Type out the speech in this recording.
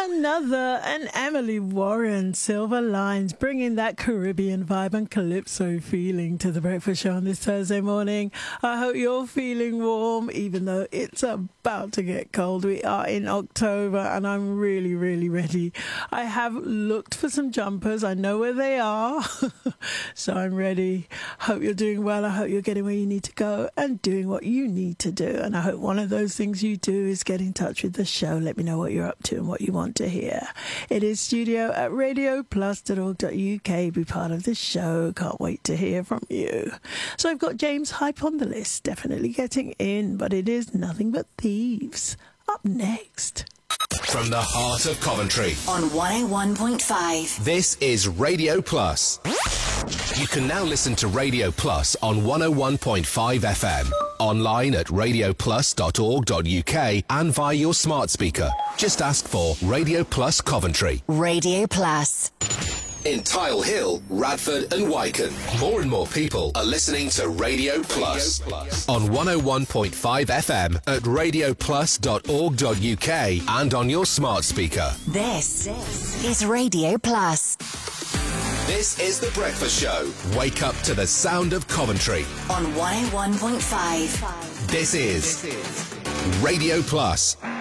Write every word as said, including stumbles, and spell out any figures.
Another and Emily Warren, Silver Lines, bringing that Caribbean vibe and calypso feeling to the breakfast show on this Thursday morning. I hope you're feeling warm, even though it's about to get cold. We are in October and I'm really, really ready. I have looked for some jumpers. I know where they are, so I'm ready. Hope you're doing well. I hope you're getting where you need to go and doing what you need to do. And I hope one of those things you do is get in touch with the show. Let me know what you're up to and what you want to hear. It is studio at radio plus dot org dot U K. Be part of the show. Can't wait to hear from you. So I've got James Hype on the list, definitely getting in, but it is Nothing But Thieves up next. From the heart of Coventry on one oh one point five. This is Radio Plus. You can now listen to Radio Plus on one oh one point five F M, online at radio plus dot org dot U K and via your smart speaker. Just ask for Radio Plus Coventry. Radio Plus. In Tile Hill, Radford and Wycombe, more and more people are listening to Radio Plus, Radio Plus. On one oh one point five F M at radio plus dot org dot U K and on your smart speaker. This is Radio Plus. This is The Breakfast Show. Wake up to the sound of Coventry. On one oh one point five. This is Radio Plus.